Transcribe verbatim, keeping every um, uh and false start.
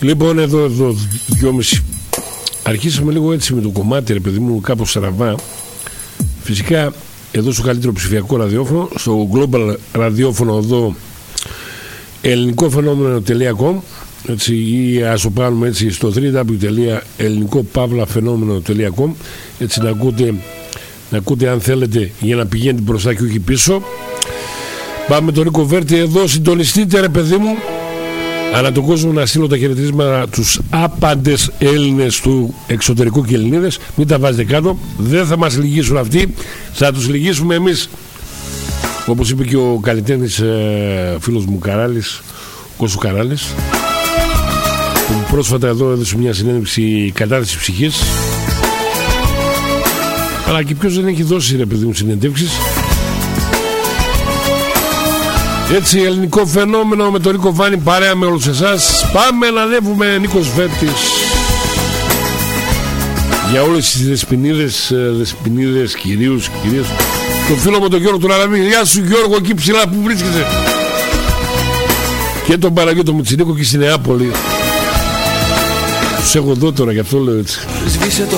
Λοιπόν, εδώ, εδώ, δυόμιση. Αρχίσαμε λίγο έτσι με το κομμάτι, ρε παιδί μου, κάπως στραβά. Φυσικά, εδώ στο καλύτερο ψηφιακό ραδιόφωνο, στο Global ραδιόφωνο εδώ, ελληνικό φαινόμενο τελεία com, έτσι, ή ας το πάρουμε έτσι στο double-u double-u double-u τελεία ελληνικό παύλα φαινόμενο τελεία com, έτσι να ακούτε, να ακούτε αν θέλετε, για να πηγαίνετε μπροστά και όχι πίσω. Πάμε τον Νίκο Βέρτη εδώ, συντονιστείτε ρε παιδί μου. Ανά τον κόσμο να στείλω τα χαιρετίσματα τους άπαντες Έλληνες του εξωτερικού και Ελληνίδες. Μην τα βάζετε κάτω, δεν θα μας λυγίσουν αυτοί, θα τους λυγίσουμε εμείς. Όπως είπε και ο καλλιτέχνης ε, φίλος μου Καράλης, Κώσου Καράλης, που πρόσφατα εδώ έδωσε μια συνέντευξη κατάρτιση ψυχής. Αλλά και ποιος δεν έχει δώσει ρε παιδί μου συνέντευξεις. Έτσι, ελληνικό φαινόμενο με τον Νίκο Βάνη, παρέα με όλους εσάς. Πάμε να ανέβουμε, Νίκος Βέρτης. Για όλες τις δεσποινίδες, δεσποινίδες, κυρίους, κυρίες. Το φίλο μου τον Γιώργο του Λαραβή. Γεια σου Γιώργο, εκεί ψηλά που βρίσκεσαι. Και τον Παναγιώτο Μουτσινίκο και στη Νεάπολη. Τους έχω εδώ τώρα, γι' αυτό λέω έτσι.